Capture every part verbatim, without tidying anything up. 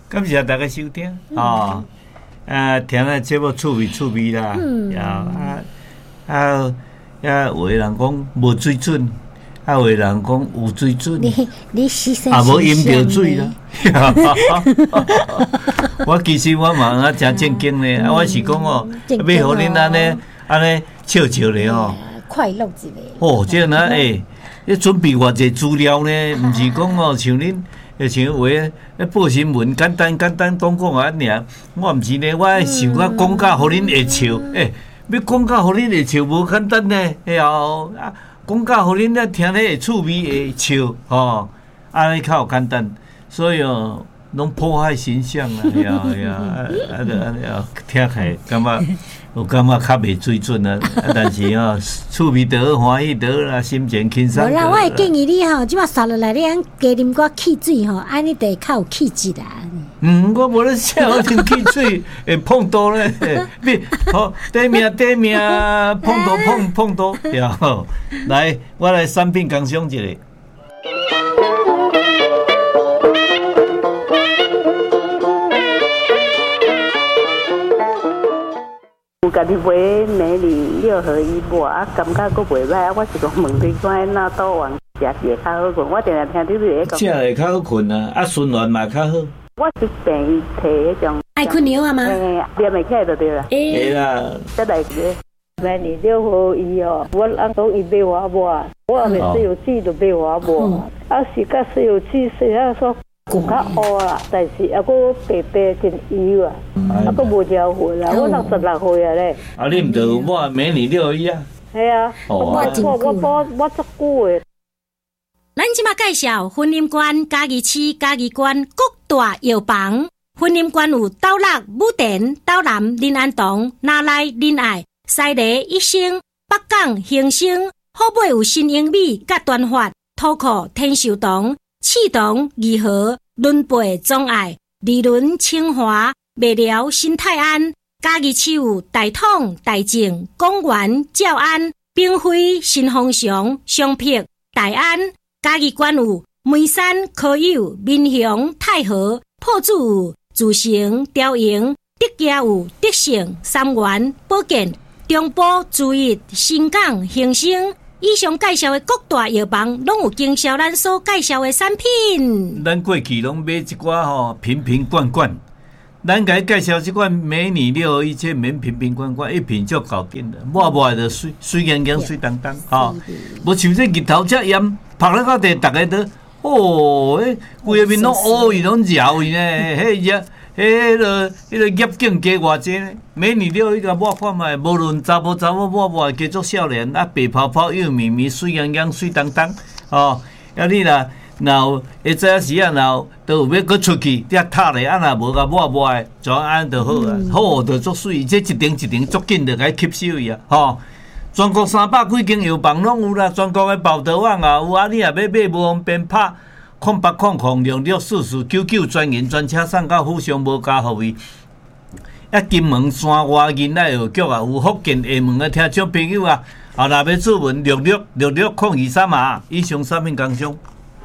感谢大家收听哦。啊，听了节目趣味趣味啦，呀啊啊啊，有的人讲无水准，啊，有的人讲有水准。 你你牺牲啊，无饮着水啦。我其实我嘛啊真正经咧，啊，我是讲哦，要互恁安尼安尼笑笑咧吼， 快乐一个。 哦，这样啊，诶，你准备偌济资料呢？毋是讲哦，像恁。诶，像话咧报新闻简单简单讲讲啊尔，我毋是呢，我想我讲甲互恁会笑，诶，要讲甲互恁会笑无简单呢，哎吼啊，讲甲互恁咧听咧会趣味会笑，吼，安尼较有简单，所以哦，拢破坏形象啦，呀呀，啊啊啊啊，听起来感觉。有感觉较袂水准啊，但是哦，趣味得欢喜得啦，心情轻松。 无啦，我会建议你吼，即马刷落来，你按加啉寡汽水吼，安尼就会较有气质啦。 嗯，我无咧写，我啉汽水会碰到咧，别好第名第名碰到碰碰到，然后来我来产品工商一个。 有家己买美丽六合一无啊，感觉佫袂歹啊。我是讲问你讲那倒王食是较好困，我定定听你伫讲。 食会较好困啊，啊循环嘛较好。 我是病摕迄种。 爱困尿啊吗？ 诶，念袂起来就对啦。 会啦。 再来一个美丽六合一哦，我按讲伊买我无，我后面石油气就买我无，啊是甲石油气虽然说。较乌啦，但是还佫白白真油啊，还佫无招魂啦。我六十六岁啊咧。啊， 你毋着有买美女六一啊？ 系啊，我我我我我足久诶。 咱即马介绍婚姻馆嘉义市嘉义县各大药房。婚姻馆有斗六、武田、斗南、林安堂、哪来、林爱、西螺、益生、北港、兴盛，好买有新英美、甲端发、土库、天寿堂。启东、义和、伦培、忠爱、利伦、清华、麦寮、新泰安、嘉义市有大统、大正、公园、照安、兵辉、新丰祥、昌平、大安。嘉义县有梅山、科友、民雄、太和、破主有自成、雕营、德家有德盛、三元、保健、中部、注意、新港、兴盛。以上介绍的各大药房，拢有经销咱所介绍的产品。 咱过去拢买一寡吼瓶瓶罐罐，咱甲介绍即款美女六一切免瓶瓶罐罐，一瓶就搞定了，抹抹就水水莹莹、水当当，吼，无像这日头遮炎，晒了到地，逐个都哦，迄规个面拢乌伊拢绕伊呢，迄热。迄个、迄个业绩加偌济呢？美女六一个抹看卖，无论查某查某抹抹，加足少年，啊白泡泡、幼绵绵、水莹莹、水当当，哦，啊你若若有会知影时啊，若有都有要搁出去，遐塌咧，啊若无甲抹抹的，就安就好啊，好就足水，这一顶一顶足紧就该吸收伊啊，吼！全国三百几间药房拢有啦，全国的报道网也有啊，你若要买无方便拍。空八空空六六四四九九专营专车送到府上无加服务。啊，金门山外囡仔药局啊，有福建厦门的听众朋友啊，啊，若要注文六六六六空二三啊，以上产品工商。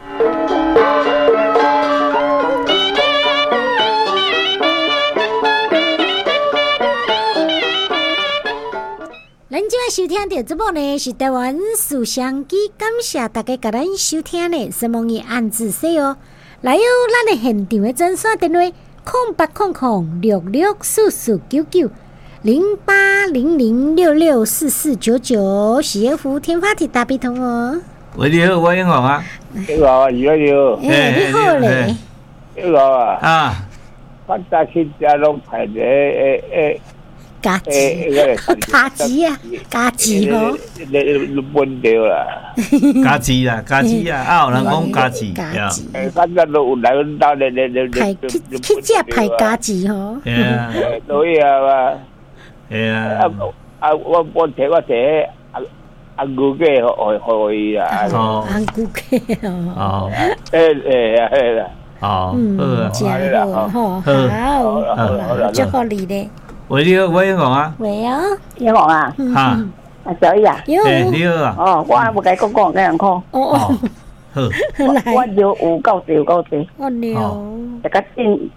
咱今仔收听到节目呢是台湾思想机，感谢大家甲咱收听呢，希望伊按字说哦。来有咱的现场的专线电话：空八空空六六四四九九零八零零六六四四九九，喜悦服务天发体大笔通哦。 喂，你好，我英皇啊。 你好啊，余阿友。 哎，你好嘞。 你好啊。 啊。 我大去家拢排咧诶诶。 家己，家己啊，家己吼， 你你问掉啦， 家己啦，家己啊，啊有人讲家己， 家己，诶，反正都有来阮兜咧咧咧咧，去去只派家己吼， 系啊， 所以啊嘛， 系啊， 啊啊我我睇我睇阿阿姑嘅可可以啊， 哦，阿姑嘅哦， 诶诶啊係啦， 哦， 嗯，真好，好，好，祝福你咧。 喂，你好，我英皇啊。 喂啊， 英皇啊。 哈。 啊，小姨啊。 诶，你好啊。 哦，我冇解講講，跟人講。 哦哦。 好。 我我要有夠少夠少。 哦牛。 大家先足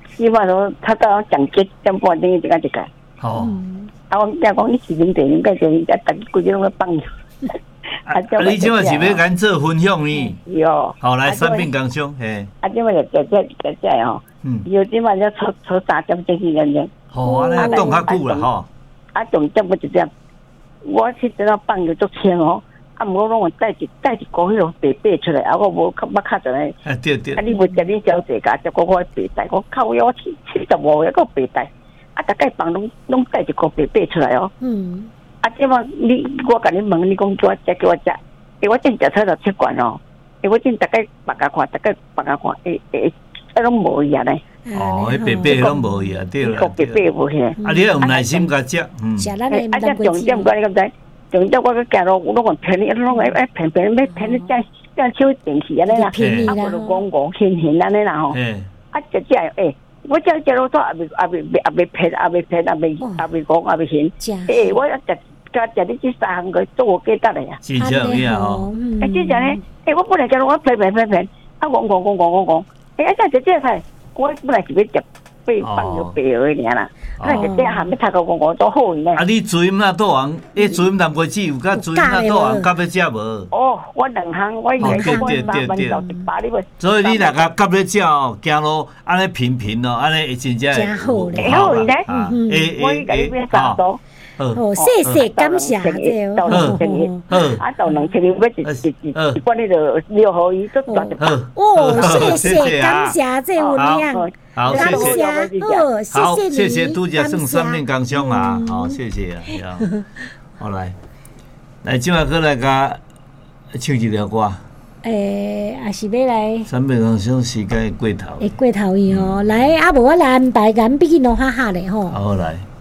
起码都他到讲结讲半天一个一个。 哦。 啊，我讲讲你是啉茶，啉介济，人家逐规矩拢要放。 啊，你即马是要咱做分享呢？ 有。 好，来三品工商，嘿。 啊，即马就就就就这吼。嗯。有即马要抽抽三点钟去人人。 好啊，那冻较久啦吼。 啊，重点不就这样？我去等到放就足轻哦。啊，毋过拢有带一带一股迄种白白出来，啊，我无较捌较着咧。 啊，对对。 啊，你无食你小姐家，就个我白带，我靠，我七七十五个个白带，啊，大概放拢拢带一股白白出来哦。嗯。啊，即嘛你我甲你问，你讲叫我食叫我食，诶，我真食出来七罐哦，诶，我真大概白甲看，大概白甲看，诶诶，啊，拢无伊啊咧。 哦，迄白白拢无伊啊，对啦。 白白无去。 啊，你要有耐心甲食，嗯。 食咱诶， 啊，只重点我你咁知？重点我去行路，我拢用骗你，拢诶诶骗骗，要骗你正正手电器安尼啦，啊，我就讲讲轻轻安尼啦吼。啊，只只诶，我只只路都也未也未也未骗，也未骗，也未也未讲，也未行。诶，我一直甲食你这三项个做我记得嘞呀。 真正有哦。 诶，真正咧，诶，我本来叫我骗骗骗骗，啊，讲讲讲讲讲讲，诶，啊，只只只我本来是要食。被放就白而已啦，那就这下要读到我我都好呢。 啊，你主音那倒行，你主音淡薄子有甲主音那倒行，夹要食无？ 哦，我两项，我应该我三分到一百你袂。 所以你若甲夹要食哦，行路安尼平平哦，安尼会真正真好咧。 好咧， 诶我甲你变三多。 哦，谢谢感谢这哦。嗯，啊，到两千零要一一一罐那个六合一都赚得到。 哦，谢谢感谢这份量。 好，谢谢， 哦， 好，谢谢杜家剩三面工商啊，好，谢谢啊，好来，来，今晚过来甲唱一条歌。 诶，也是要来。 三面工商时间过头。 会过头伊哦，来，啊无我来安排，咱比去弄哈哈咧吼。 好来。